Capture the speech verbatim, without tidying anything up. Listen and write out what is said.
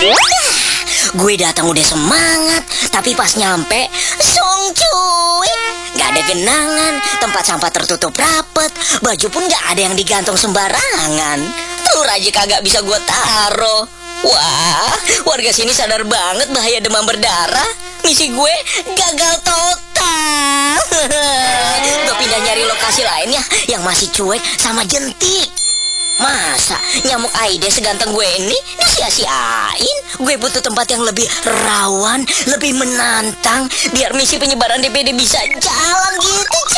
Gue datang udah semangat, tapi pas nyampe, song cuy, gak ada genangan, tempat sampah tertutup rapet, baju pun gak ada yang digantung sembarangan. Telur aja kagak bisa gue taruh. Wah, warga sini sadar banget bahaya demam berdarah. Misi gue gagal total. Gue pindah nyari lokasi lainnya yang masih cuek sama jentik. Masa nyamuk Aedes seganteng gue ini disia-siain? Gue butuh tempat yang lebih rawan, lebih menantang, biar misi penyebaran D P D bisa jalan gitu.